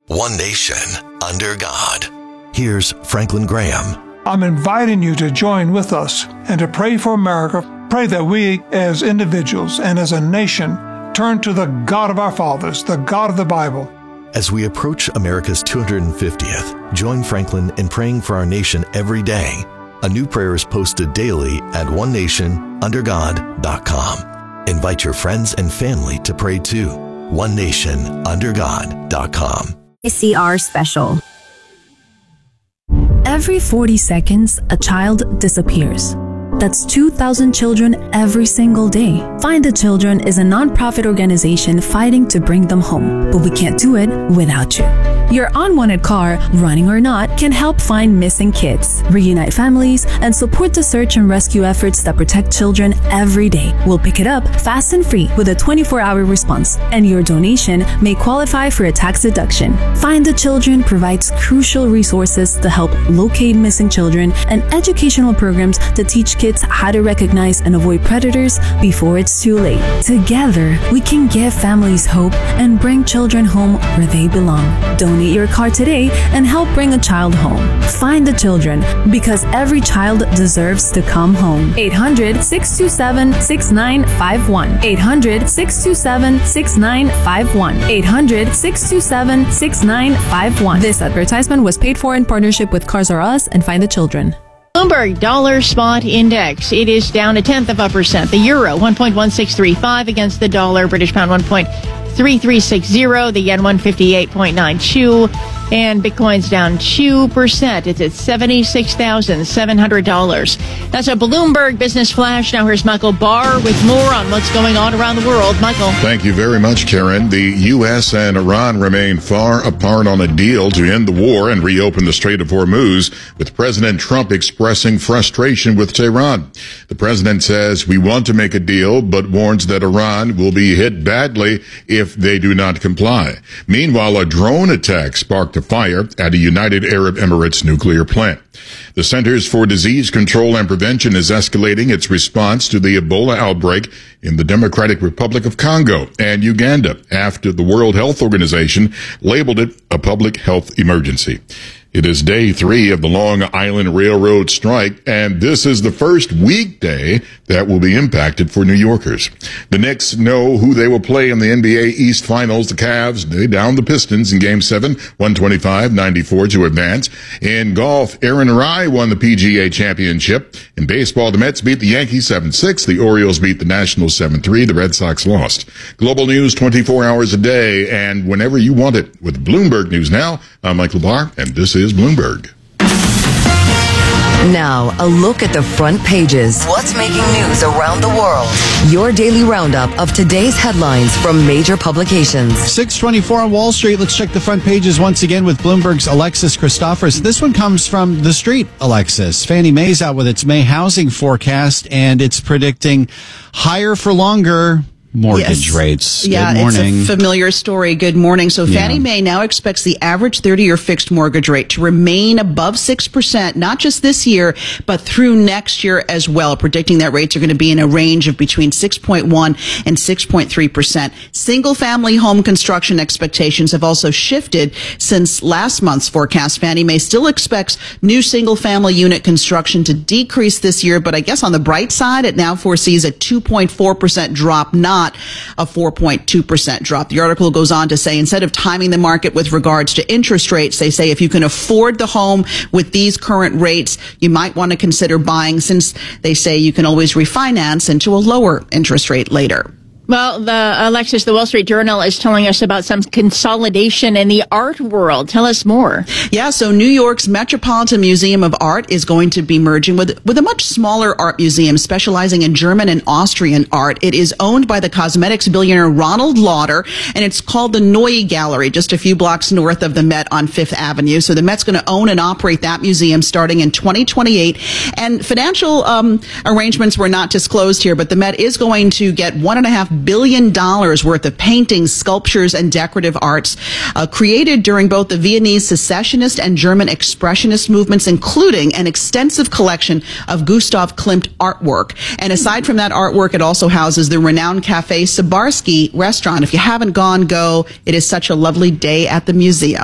One nation, under God. Here's Franklin Graham. I'm inviting you to join with us and to pray for America. Pray that we, as individuals and as a nation, turn to the God of our fathers, the God of the Bible. As we approach America's 250th, join Franklin in praying for our nation every day. A new prayer is posted daily at onenationundergod.com. Invite your friends and family to pray too. onenationundergod.com. CR Special. Every 40 seconds, a child disappears. That's 2,000 children every single day. Find the Children is a nonprofit organization fighting to bring them home, but we can't do it without you. Your unwanted car, running or not, can help find missing kids, reunite families, and support the search and rescue efforts that protect children every day. We'll pick it up fast and free with a 24-hour response, and your donation may qualify for a tax deduction. Find the Children provides crucial resources to help locate missing children and educational programs to teach kids how to recognize and avoid predators before it's too late. Together, we can give families hope and bring children home where they belong. Donate your car today and help bring a child home. Find the Children, because every child deserves to come home. 800-627-6951. 800-627-6951. 800-627-6951. This advertisement was paid for in partnership with Cars R Us and Find the Children. Bloomberg Dollar Spot Index. It is down 0.1%. The euro 1.1635 against the dollar. British pound 1.3360. The yen 158.92. And Bitcoin's down 2%. It's at $76,700. That's a Bloomberg Business Flash. Now here's Michael Barr with more on what's going on around the world. Michael. Thank you very much, Karen. The U.S. and Iran remain far apart on a deal to end the war and reopen the Strait of Hormuz, with President Trump expressing frustration with Tehran. The president says, "We want to make a deal," but warns that Iran will be hit badly if they do not comply. Meanwhile, a drone attack sparked a fire at a United Arab Emirates nuclear plant. The Centers for Disease Control and Prevention is escalating its response to the Ebola outbreak in the Democratic Republic of Congo and Uganda after the World Health Organization labeled it a public health emergency. It is day 3 of the Long Island Railroad strike, and this is the first weekday that will be impacted for New Yorkers. The Knicks know who they will play in the NBA East Finals. The Cavs, they downed the Pistons in Game 7, 125-94 to advance. In golf, Aaron Rai won the PGA Championship. In baseball, the Mets beat the Yankees 7-6. The Orioles beat the Nationals 7-3. The Red Sox lost. Global news 24 hours a day and whenever you want it with Bloomberg News Now. I'm Michael Barr, and this is Bloomberg. Now, a look at the front pages. What's making news around the world? Your daily roundup of today's headlines from major publications. 6:24 on Wall Street. Let's check the front pages once again with Bloomberg's Alexis Christophers. This one comes from The Street, Alexis. Fannie Mae's out with its May housing forecast, and it's predicting higher for longer mortgage rates. Yeah, Good morning. It's a familiar story. Good morning. So Fannie Mae now expects the average 30-year fixed mortgage rate to remain above 6%, not just this year, but through next year as well, predicting that rates are going to be in a range of between 6.1 and 6.3%. Single-family home construction expectations have also shifted since last month's forecast. Fannie Mae still expects new single-family unit construction to decrease this year, but I guess on the bright side, it now foresees a 2.4% drop, not a 4.2% drop. The article goes on to say, instead of timing the market with regards to interest rates, they say if you can afford the home with these current rates, you might want to consider buying, since they say you can always refinance into a lower interest rate later. Well, Alexis, the Wall Street Journal is telling us about some consolidation in the art world. Tell us more. Yeah, so New York's Metropolitan Museum of Art is going to be merging with a much smaller art museum specializing in German and Austrian art. It is owned by the cosmetics billionaire Ronald Lauder, and it's called the Neue Gallery, just a few blocks north of the Met on Fifth Avenue. So the Met's going to own and operate that museum starting in 2028. And financial arrangements were not disclosed here, but the Met is going to get $1.5 billion worth of paintings, sculptures, and decorative arts created during both the Viennese Secessionist and German Expressionist movements, including an extensive collection of Gustav Klimt artwork. And aside from that artwork, it also houses the renowned Cafe Sabarsky restaurant. If you haven't gone, go. It is such a lovely day at the museum.